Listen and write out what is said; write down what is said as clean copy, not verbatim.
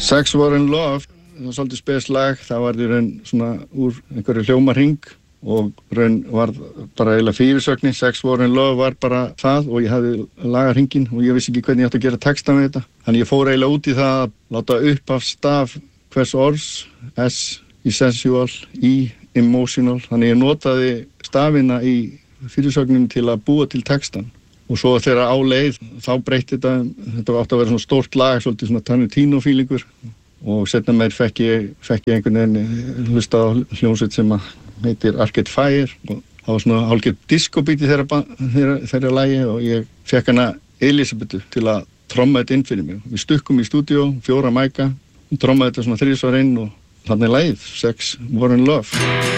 Sex War in Love, það var svolítið spes lag, það var í raun svona úr einhverju hljómarhring og raun var bara eiginlega fyrirsögnin. Sex War in Love var bara það og ég hafði lagað hringinn og ég vissi ekki hvernig ég átti að gera texta með þetta. Þannig ég fór eiginlega út í það að láta upp af staf hvers orðs, S í sensual, I emotional. Þannig ég notaði stafina í fyrirsögnin til að búa til textan. Og svo þegar á leið þá breytti þetta átti að vera svona stórt lag, svolítið svona Tarantino-fílingur. Og seinna meir fekk ég einhvern veginn hlustað á hljómsveit sem heitir Arcade Fire og það var svona hálfgerð disco-beat í þeirra lagi og ég fekk hana Elisabethu til að tromma þetta inn fyrir mig. Við stukkum í stúdíó, 4 mæka, trommaði þetta svona 3 svar inn og þannig lagið, Sex War in Love.